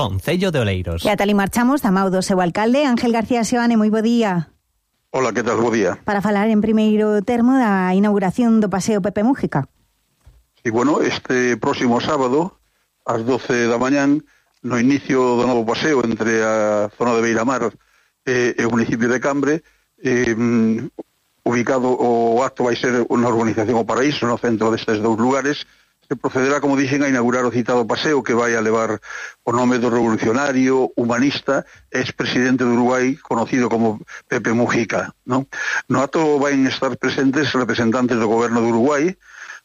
Concello de Oleiros. E ata ali marchamos, da mão do seu alcalde, Ángel García Seoane, moi bo día. Hola, que tal? Bo día. Para falar en primeiro termo da inauguración do Paseo Pepe Mújica. E bueno, este próximo sábado, ás 12 da mañán, no inicio do novo paseo entre a zona de Beiramar e o municipio de Cambre, ubicado, o acto vai ser na urbanización O Paraíso, no centro destes dous lugares. Se procederá, como dixen, a inaugurar o citado paseo que vai a levar o nome do revolucionario, humanista, expresidente do Uruguai, conocido como Pepe Mújica, ¿no? No acto van estar presentes representantes do goberno do Uruguai,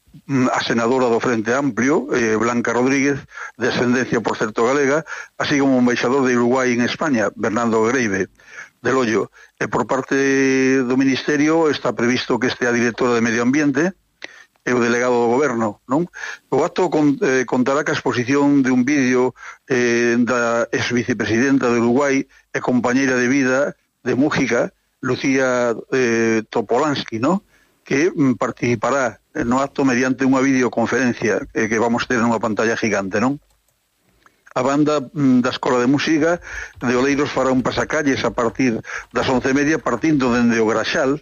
a senadora do Frente Amplio, Blanca Rodríguez, descendencia, por certo, galega, así como o embaixador de Uruguai en España, Bernardo Greive, del Hoyo. E por parte do Ministerio está previsto que este a directora de Medio Ambiente e o delegado do goberno, non? O acto contará ca exposición de un vídeo da ex-vicepresidenta de Uruguai e compañeira de vida de Mújica, Lucía Topolansky, non? Que participará no acto mediante unha videoconferencia que vamos ter nunha pantalla gigante, non? A banda da Escola de Música de Oleiros fará un pasacalles a partir das 11:30, partindo dende o Graxal,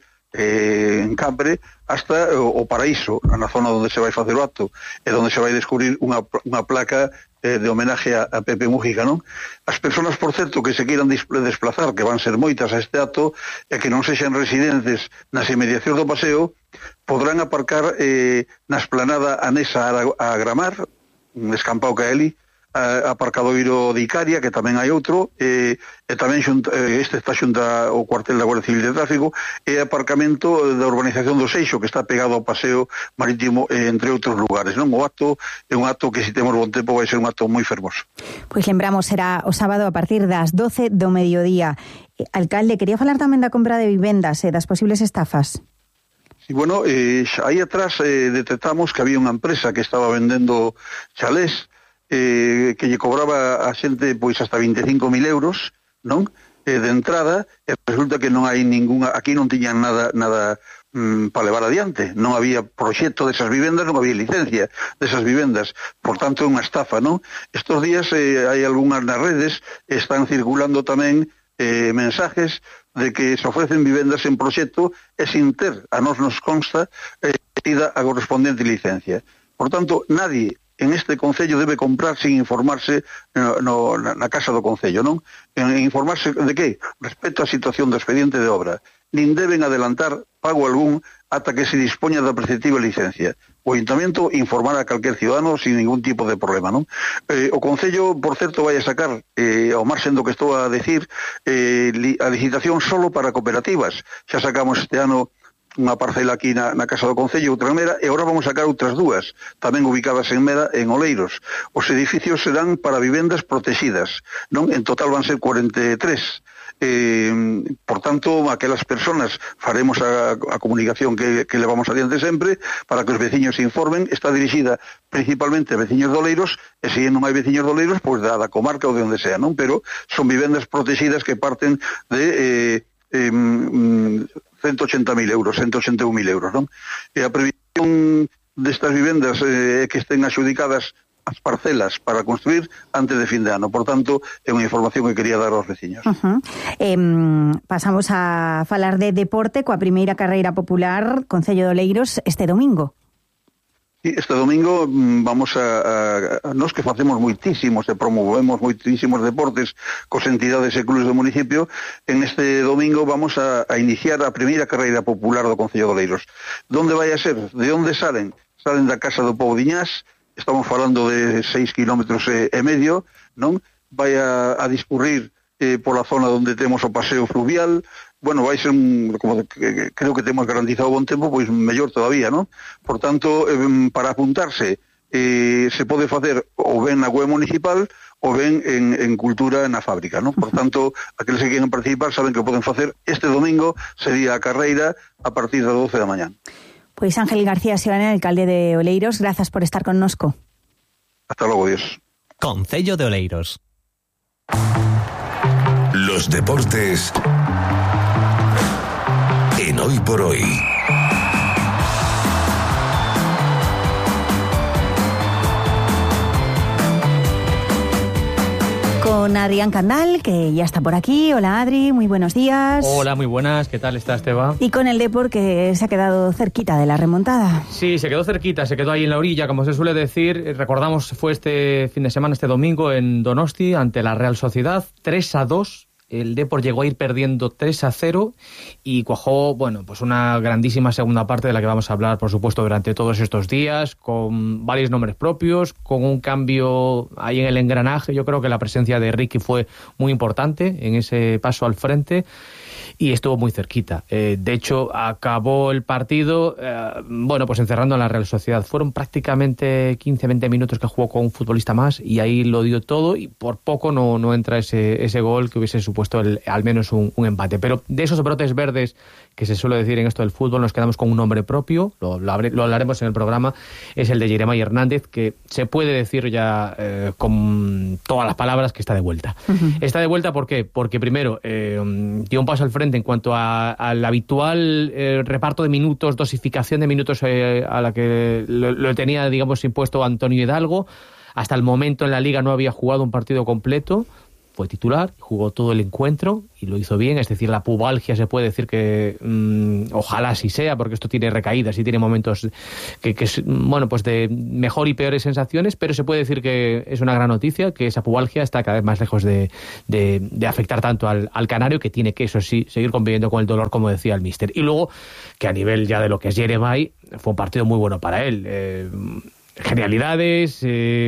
en Cambre, hasta o Paraíso, na zona onde se vai facer o acto, e onde se vai descubrir unha placa de homenaje a Pepe Mújica, non? As persoas, por certo, que se queiran desplazar, que van ser moitas a este acto, e que non sexan residentes nas inmediacións do paseo, podrán aparcar na esplanada anexa a Gramar, un escampao que hai ali, aparcadoiro de Icaria, que tamén hai outro, e tamén este está xunta ao cuartel da Guardia Civil de Tráfico, e aparcamento da urbanización do Seixo, que está pegado ao paseo marítimo, entre outros lugares, non? O acto é un acto que, se temos bon tempo, vai ser un acto moi fermoso. Pois lembramos, será o sábado a partir das 12 do mediodía. Alcalde, quería falar tamén da compra de vivendas e das posibles estafas. Sí, bueno, aí atrás detectamos que había unha empresa que estaba vendendo chalés, que lle cobraba a xente pois hasta 25.000 euros, non? De entrada, e resulta que non hai ninguna, aquí non tiñan nada para levar adiante, non había proxecto desas vivendas, non había licencia desas vivendas, por tanto é unha estafa, non? Estos días hai algunhas nas redes, están circulando tamén mensajes de que se ofrecen vivendas en proxecto e sin ter, a nos consta, tida a correspondente licencia. Por tanto, nadie en este concello debe comprar sin informarse na casa do concello, non? Informarse de que? Respecto á situación do expediente de obra. Nin deben adelantar pago algún ata que se dispoña da preceptiva licencia. O Ayuntamiento informará a calquer ciudadano sin ningún tipo de problema, non? O concello, por certo, vai a sacar, ao marxen do que estou a decir, a licitación solo para cooperativas. Xa sacamos este ano unha parcela aquí na Casa do Concello, outra en Mera, e agora vamos sacar outras dúas, tamén ubicadas en Mera, en Oleiros. Os edificios serán para vivendas protegidas, non? En total van ser 43. Por tanto, aquelas persoas faremos a comunicación que levamos adiante sempre para que os veciños se informen. Está dirixida principalmente a veciños de Oleiros, e se non hai veciños de Oleiros, pois da comarca ou de onde sea, non? Pero son vivendas protegidas que parten de 180.000 euros, 181.000 euros, non? E a previsión destas vivendas que estén adxudicadas as parcelas para construir antes de fin de ano. Por tanto, é unha información que quería dar aos veciños. Pasamos a falar de deporte coa primeira carreira popular Concello de Oleiros este domingo. Este domingo vamos a nós que facemos moitísimos e promovemos moitísimos deportes cos entidades e clubes do municipio. En este domingo vamos a iniciar a primeira carreira popular do Concello de Oleiros. Donde vai a ser? De onde salen? Salen da Casa do Pobo de Iñás, estamos falando de 6 kilómetros e medio, non? Vai a discurrir pola zona onde temos o paseo fluvial. Bueno, vai ser como creo que temos garantizado bon tempo, pois mellor todavía, non? Por tanto, para apuntarse se pode facer ou ben na web municipal ou ben en Cultura na fábrica, non? Por tanto, aqueles que queren participar saben que poden facer este domingo, sería a carreira a partir das 12 da mañán. Pois Ángel García Seoane, alcalde de Oleiros, grazas por estar connosco. Hasta logo, Dios. Concello de Oleiros. Los deportes en Hoy por Hoy. Con con Adrián Candal, que ya está por aquí. Hola, Adri, muy buenos días. Hola, muy buenas, ¿qué tal estás, Teba? Y con el Depor, que se ha quedado cerquita de la remontada. Sí, se quedó cerquita, se quedó ahí en la orilla, como se suele decir. Recordamos, fue este fin de semana, este domingo, en Donosti, ante la Real Sociedad, 3-2. El Depor llegó a ir perdiendo 3-0 y cuajó, bueno, pues una grandísima segunda parte de la que vamos a hablar, por supuesto, durante todos estos días, con varios nombres propios, con un cambio ahí en el engranaje. Yo creo que la presencia de Ricky fue muy importante en ese paso al frente y estuvo muy cerquita. De hecho, acabó el partido, bueno, pues encerrando a la Real Sociedad. Fueron prácticamente 15-20 minutos que jugó con un futbolista más y ahí lo dio todo y por poco no entra ese gol que hubiese supuesto al menos un empate. Pero de esos brotes verdes que se suele decir en esto del fútbol, nos quedamos con un nombre propio, lo hablaremos en el programa, es el de Jeremai Hernández, que se puede decir ya con todas las palabras que está de vuelta. Uh-huh. Está de vuelta, ¿por qué? Porque primero dio un paso al frente en cuanto al habitual reparto de minutos, dosificación de minutos a la que lo tenía, digamos, impuesto Antonio Hidalgo. Hasta el momento en la Liga no había jugado un partido completo. Fue titular, jugó todo el encuentro y lo hizo bien, es decir, la pubalgia se puede decir que ojalá así sea, porque esto tiene recaídas y tiene momentos que bueno, pues de mejor y peores sensaciones, pero se puede decir que es una gran noticia, que esa pubalgia está cada vez más lejos de afectar tanto al canario, que tiene que, eso sí, seguir conviviendo con el dolor, como decía el míster. Y luego, que a nivel ya de lo que es Jeremai, fue un partido muy bueno para él. Genialidades,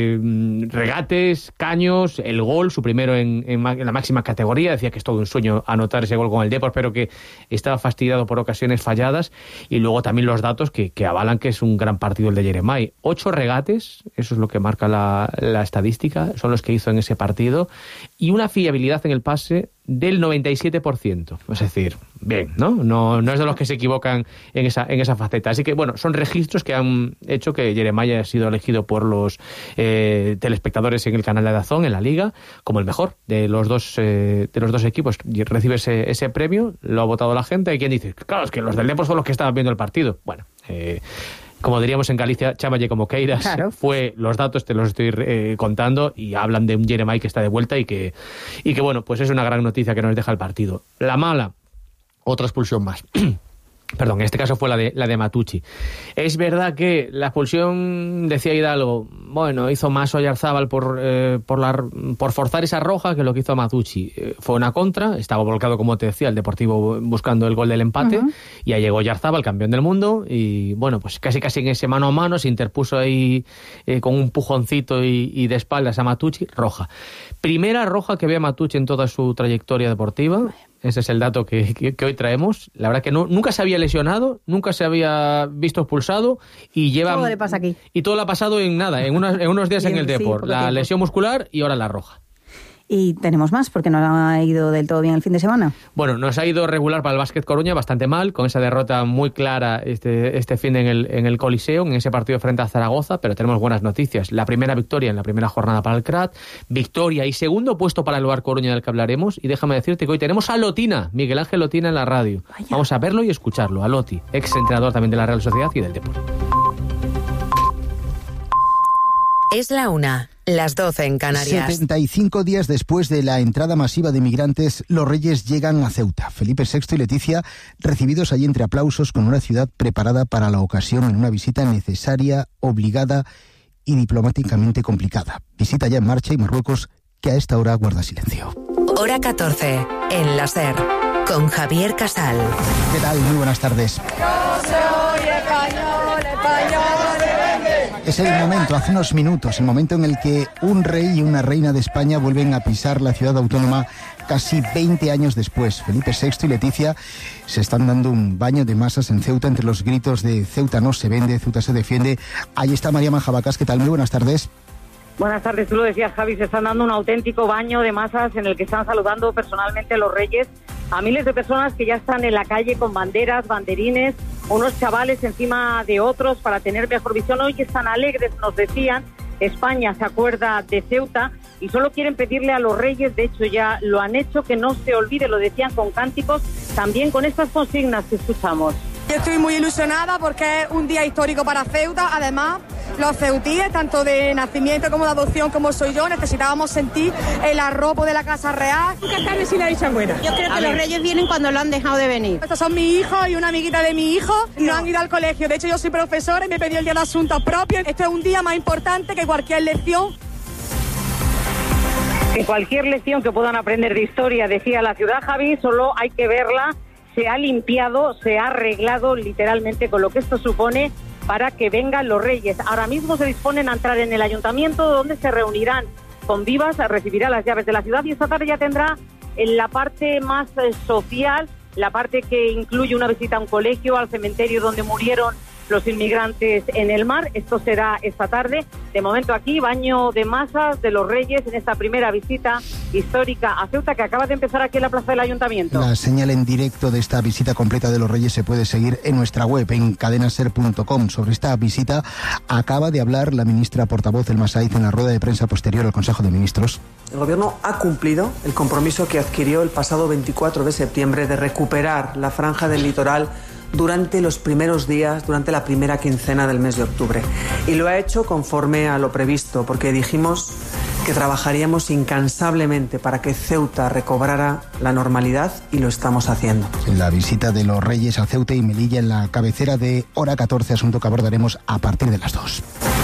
regates, caños, el gol, su primero en la máxima categoría. Decía que es todo un sueño anotar ese gol con el Depor, pero que estaba fastidiado por ocasiones falladas. Y luego también los datos que avalan que es un gran partido el de Jeremai. 8 regates, eso es lo que marca la estadística, son los que hizo en ese partido, y una fiabilidad en el pase del 97%. Es decir, bien, ¿no? No es de los que se equivocan en esa faceta. Así que, bueno, son registros que han hecho que Jeremai haya sido elegido por los telespectadores en el canal de DAZN, en la Liga, como el mejor de los dos equipos. Y recibe ese premio, lo ha votado la gente. Hay quien dice, claro, es que los del Depor son los que estaban viendo el partido. Bueno, como diríamos en Galicia, chámalle como queiras, claro. Fue los datos, te los estoy contando, y hablan de un Jeremai que está de vuelta y que bueno, pues es una gran noticia que nos deja el partido. La mala, otra expulsión más. Perdón, en este caso fue la de Matucci. Es verdad que la expulsión, decía Hidalgo, bueno, hizo más Oyarzábal por forzar esa roja que lo que hizo Matucci. Fue una contra, estaba volcado, como te decía, el Deportivo buscando el gol del empate, uh-huh. Y ya llegó Oyarzábal, campeón del mundo, y bueno, pues casi en ese mano a mano se interpuso ahí con un pujoncito y de espaldas a Matucci, roja. Primera roja que ve a Matucci en toda su trayectoria deportiva. Ese es el dato que hoy traemos. La verdad que nunca se había lesionado, nunca se había visto expulsado y lleva... Todo le pasa aquí. Y todo lo ha pasado en nada, en unos días en el Depor. Sí, la lesión muscular y ahora la roja. Y tenemos más, porque no ha ido del todo bien el fin de semana. Bueno, nos ha ido regular para el Básquet Coruña, bastante mal, con esa derrota muy clara este fin en el Coliseo, en ese partido frente a Zaragoza, pero tenemos buenas noticias. La primera victoria en la primera jornada para el CRAT, victoria y segundo puesto para el Bar Coruña, del que hablaremos, y déjame decirte que hoy tenemos a Lotina, Miguel Ángel Lotina, en la radio. Vaya. Vamos a verlo y escucharlo, a Loti, ex entrenador también de la Real Sociedad y del Depor. Es la 1, las 12 en Canarias. 75 días después de la entrada masiva de migrantes, los Reyes llegan a Ceuta. Felipe VI y Leticia, recibidos allí entre aplausos, con una ciudad preparada para la ocasión en una visita necesaria, obligada y diplomáticamente complicada. Visita ya en marcha, y Marruecos, que a esta hora guarda silencio. Hora 14, en la SER, con Javier Casal. ¿Qué tal? Muy buenas tardes. No se oye español, español. Es el momento, hace unos minutos, el momento en el que un rey y una reina de España vuelven a pisar la ciudad autónoma casi 20 años después. Felipe VI y Leticia se están dando un baño de masas en Ceuta entre los gritos de Ceuta no se vende, Ceuta se defiende. Ahí está María Manjabacas. ¿Qué tal? Muy buenas tardes. Buenas tardes, tú lo decías, Javi, se están dando un auténtico baño de masas en el que están saludando personalmente a los reyes, a miles de personas que ya están en la calle con banderas, banderines, unos chavales encima de otros para tener mejor visión. Hoy están alegres, nos decían, España se acuerda de Ceuta y solo quieren pedirle a los reyes, de hecho ya lo han hecho, que no se olvide, lo decían con cánticos, también con estas consignas que escuchamos. Yo estoy muy ilusionada porque es un día histórico para Ceuta, además los ceutíes, tanto de nacimiento como de adopción como soy yo, necesitábamos sentir el arropo de la Casa Real. ¿Qué tal si la dicha buena? Yo creo que los reyes vienen cuando lo han dejado de venir. Estos son mis hijos y una amiguita de mi hijo, no han ido al colegio. De hecho, yo soy profesora y me pedí el día de asuntos propios. Este es un día más importante que cualquier lección. En cualquier lección que puedan aprender de historia, decía la ciudad, Javi, solo hay que verla. Se ha limpiado, se ha arreglado literalmente con lo que esto supone para que vengan los reyes. Ahora mismo se disponen a entrar en el ayuntamiento, donde se reunirán con vivas, recibirá las llaves de la ciudad y esta tarde ya tendrá en la parte más social, la parte que incluye una visita a un colegio, al cementerio donde murieron los inmigrantes en el mar. Esto será esta tarde. De momento aquí, baño de masas de los reyes en esta primera visita histórica a Ceuta, que acaba de empezar aquí en la plaza del Ayuntamiento. La señal en directo de esta visita completa de los reyes se puede seguir en nuestra web, en cadenaser.com. Sobre esta visita acaba de hablar la ministra portavoz Elma Saiz en la rueda de prensa posterior al Consejo de Ministros. El Gobierno ha cumplido el compromiso que adquirió el pasado 24 de septiembre de recuperar la franja del litoral durante los primeros días, durante la primera quincena del mes de octubre. Y lo ha hecho conforme a lo previsto, porque dijimos que trabajaríamos incansablemente para que Ceuta recobrara la normalidad y lo estamos haciendo. En la visita de los reyes a Ceuta y Melilla, en la cabecera de Hora 14, asunto que abordaremos a partir de las 2.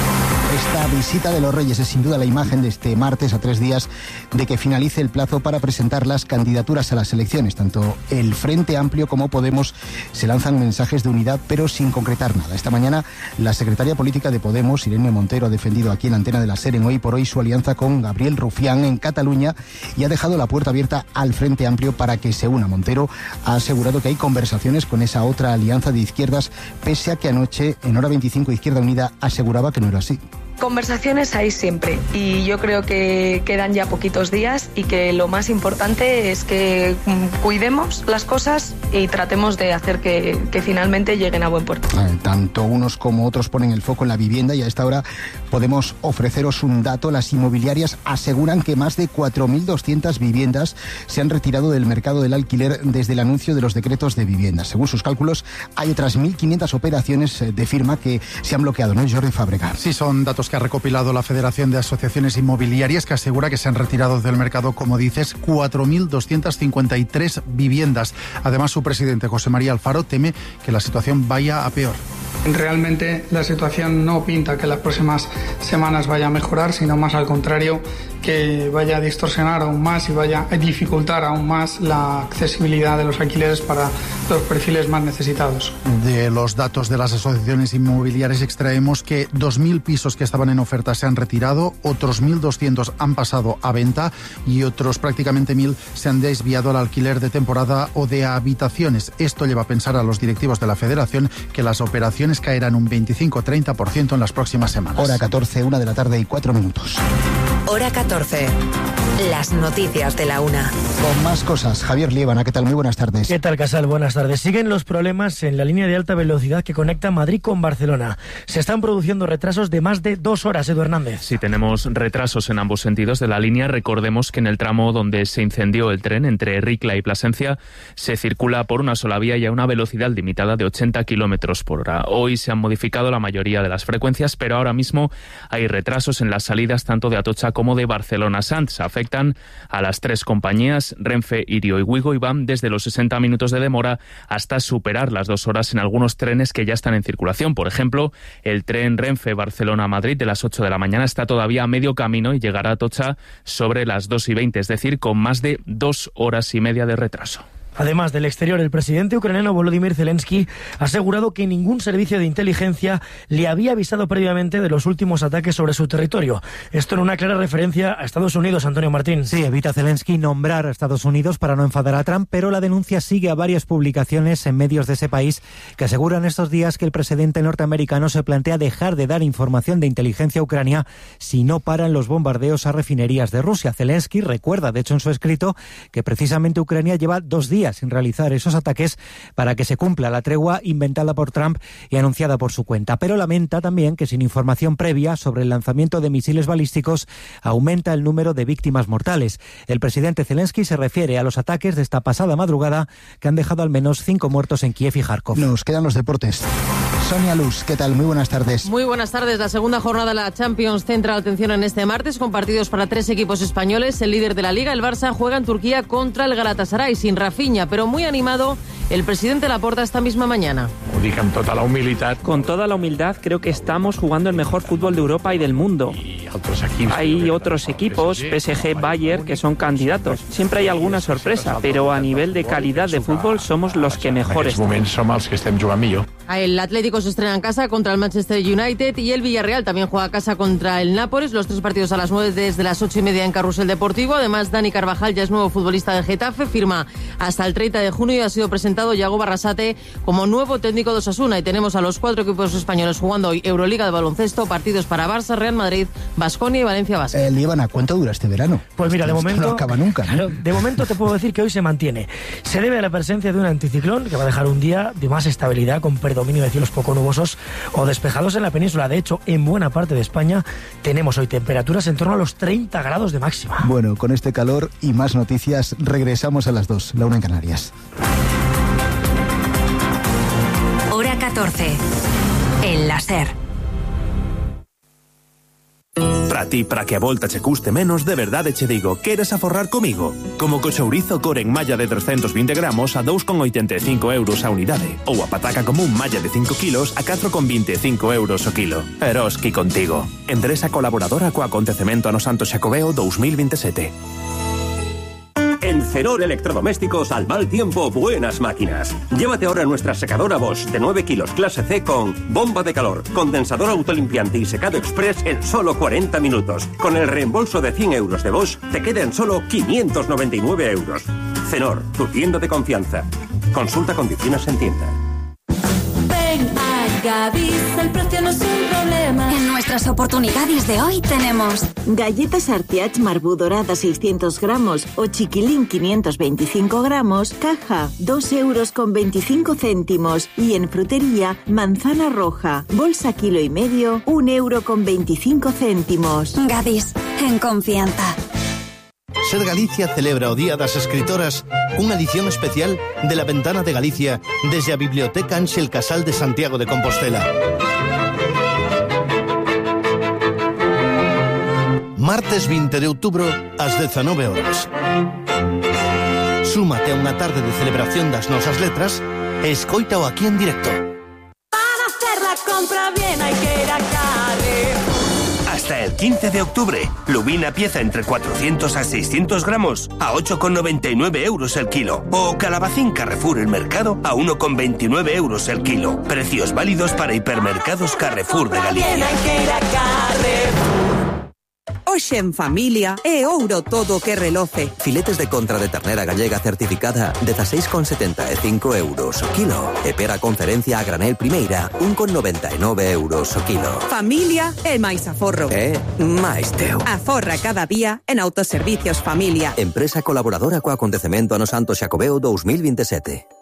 Esta visita de los reyes es sin duda la imagen de este martes, a 3 días de que finalice el plazo para presentar las candidaturas a las elecciones. Tanto el Frente Amplio como Podemos se lanzan mensajes de unidad, pero sin concretar nada. Esta mañana la secretaria política de Podemos, Irene Montero, ha defendido aquí en la antena de la SER en Hoy por Hoy su alianza con Gabriel Rufián en Cataluña y ha dejado la puerta abierta al Frente Amplio para que se una. Montero ha asegurado que hay conversaciones con esa otra alianza de izquierdas, pese a que anoche en Hora 25 Izquierda Unida aseguraba que no era así. Conversaciones hay siempre y yo creo que quedan ya poquitos días y que lo más importante es que cuidemos las cosas y tratemos de hacer que finalmente lleguen a buen puerto. Tanto unos como otros ponen el foco en la vivienda y a esta hora podemos ofreceros un dato. Las inmobiliarias aseguran que más de 4.200 viviendas se han retirado del mercado del alquiler desde el anuncio de los decretos de vivienda. Según sus cálculos, hay otras 1.500 operaciones de firma que se han bloqueado, ¿no, Jordi Fábregas? Sí, son datos que ha recopilado la Federación de Asociaciones Inmobiliarias, que asegura que se han retirado del mercado, como dices, 4.253 viviendas. Además, su presidente, José María Alfaro, teme que la situación vaya a peor. Realmente la situación no pinta que las próximas semanas vaya a mejorar, sino más al contrario, que vaya a distorsionar aún más y vaya a dificultar aún más la accesibilidad de los alquileres para los perfiles más necesitados. De los datos de las asociaciones inmobiliarias extraemos que 2.000 pisos que estaban en oferta se han retirado, otros 1.200 han pasado a venta y otros prácticamente 1.000 se han desviado al alquiler de temporada o de habitaciones. Esto lleva a pensar a los directivos de la Federación que las operaciones caerán un 25-30% en las próximas semanas. Hora 14, 1 de la tarde y 4 minutos. Hora 14. Las noticias de la una. Con más cosas, Javier Liébana, ¿qué tal? Muy buenas tardes. ¿Qué tal, Casal? Buenas tardes. Siguen los problemas en la línea de alta velocidad que conecta Madrid con Barcelona. Se están produciendo retrasos de más de 2 horas, Edu Hernández. Sí, tenemos retrasos en ambos sentidos de la línea. Recordemos que en el tramo donde se incendió el tren entre Ricla y Plasencia se circula por una sola vía y a una velocidad limitada de 80 kilómetros por hora. Hoy se han modificado la mayoría de las frecuencias, pero ahora mismo hay retrasos en las salidas tanto de Atocha como de Barcelona-Sants. Afectan a las 3 compañías, Renfe, Irio y Wigo, y van desde los 60 minutos de demora hasta superar las 2 horas en algunos trenes que ya están en circulación. Por ejemplo, el tren Renfe Barcelona-Madrid de las 8 de la mañana está todavía a medio camino y llegará a Atocha sobre las 2:20, es decir, con más de 2 horas y media de retraso. Además del exterior, el presidente ucraniano Volodymyr Zelensky ha asegurado que ningún servicio de inteligencia le había avisado previamente de los últimos ataques sobre su territorio. Esto en una clara referencia a Estados Unidos, Antonio Martín. Sí, evita Zelensky nombrar a Estados Unidos para no enfadar a Trump, pero la denuncia sigue a varias publicaciones en medios de ese país que aseguran estos días que el presidente norteamericano se plantea dejar de dar información de inteligencia a Ucrania si no paran los bombardeos a refinerías de Rusia. Zelensky recuerda, de hecho, en su escrito, que precisamente Ucrania lleva 2 días sin realizar esos ataques para que se cumpla la tregua inventada por Trump y anunciada por su cuenta. Pero lamenta también que sin información previa sobre el lanzamiento de misiles balísticos aumenta el número de víctimas mortales. El presidente Zelensky se refiere a los ataques de esta pasada madrugada que han dejado al menos 5 muertos en Kiev y Kharkov. Nos quedan los deportes. Sonia Luz, ¿qué tal? Muy buenas tardes. Muy buenas tardes. La segunda jornada de la Champions centra la atención en este martes con partidos para 3 equipos españoles. El líder de la Liga, el Barça, juega en Turquía contra el Galatasaray, sin Rafinha, pero muy animado el presidente Laporta esta misma mañana. Con toda la humildad, creo que estamos jugando el mejor fútbol de Europa y del mundo. Hay otros equipos, PSG, Bayern, que son candidatos. Siempre hay alguna sorpresa, pero a nivel de calidad de fútbol somos los que mejor están. El Atlético se estrena en casa contra el Manchester United y el Villarreal también juega a casa contra el Nápoles. Los 3 partidos a las 9 desde las 8:30 en Carrusel Deportivo. Además, Dani Carvajal ya es nuevo futbolista de Getafe, firma hasta el 30 de junio y ha sido presentado Yago Barrasate como nuevo técnico de Osasuna. Y tenemos a los 4 equipos españoles jugando hoy Euroliga de baloncesto, partidos para Barça, Real Madrid, Baskonia y Valencia Basket. Líbana, ¿cuánto dura este verano? Pues mira, de momento no acaba nunca, ¿no? De momento te puedo decir que hoy se mantiene. Se debe a la presencia de un anticiclón que va a dejar un día de más estabilidad con predominio de cielos poco nubosos o despejados en la península. De hecho, en buena parte de España tenemos hoy temperaturas en torno a los 30 grados de máxima. Bueno, con este calor y más noticias regresamos a las 2, la 1 en Canarias. Hora 14. En la SER. Para ti, para que a volta che custe menos, de verdade che digo, queres aforrar comigo? Como co chourizo core en malla de 320 gramos a 2,85 euros a unidade, ou a pataca común malla de 5 kilos a 4,25 euros o kilo. Eroski contigo. Empresa colaboradora co acontecemento Ano Santo Xacobeo 2027. En Cenor Electrodomésticos, al mal tiempo, buenas máquinas. Llévate ahora nuestra secadora Bosch de 9 kilos clase C con bomba de calor, condensador autolimpiante y secado express en solo 40 minutos. Con el reembolso de 100 euros de Bosch, te queda en solo 599 euros. Cenor, tu tienda de confianza. Consulta condiciones en tienda. Ven a Gadis, el precio no es un problema. En nuestras oportunidades de hoy tenemos galletas Artiach Marbú dorada 600 gramos o chiquilín 525 gramos, caja 2,25 euros. Y en frutería, manzana roja, bolsa 1,5 kg, 1,25 €. Gadis, en confianza. Ser Galicia celebra o Día das Escritoras unha edición especial de La Ventana de Galicia desde a Biblioteca Ángel Casal de Santiago de Compostela. Martes 20 de outubro ás 19 horas. Súmate a unha tarde de celebración das nosas letras e escoítao aquí en directo. Para hacer la compra bien hay que ir a Carrefour. Hasta el 15 de octubre, lubina pieza entre 400 a 600 gramos a 8,99 euros el kilo. O calabacín Carrefour el mercado a 1,29 euros el kilo. Precios válidos para hipermercados Carrefour de Galicia. Hoxe en familia é ouro todo que reloce. Filetes de contra de ternera gallega certificada 16,75 euros o kilo. E pera conferencia a granel primeira 1,99 euros o kilo. Familia é máis aforro. É máis teu. Aforra cada día en Autoservicios Familia. Empresa colaboradora co acontecemento Ano Santo Xacobeo 2027.